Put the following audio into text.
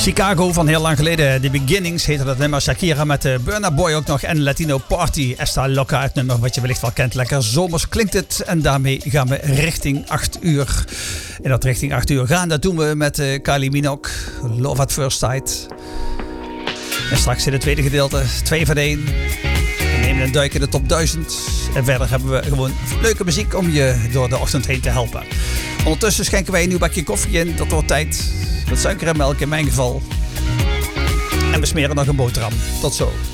Chicago van heel lang geleden. The Beginnings heette dat nummer. Shakira met Burna Boy ook nog. En Latino Party. Esta Loca, het nummer wat je wellicht wel kent. Lekker zomers klinkt het. En daarmee gaan we richting 8 uur. En dat richting 8 uur gaan, dat doen we met Kylie Minogue. Love at First Sight. En straks in het tweede gedeelte 2 van 1. We nemen een duik in de top 1000. En verder hebben we gewoon leuke muziek om je door de ochtend heen te helpen. Ondertussen schenken wij een nieuw bakje koffie in. Dat wordt tijd. Met suiker en melk in mijn geval. En we smeren nog een boterham. Tot zo.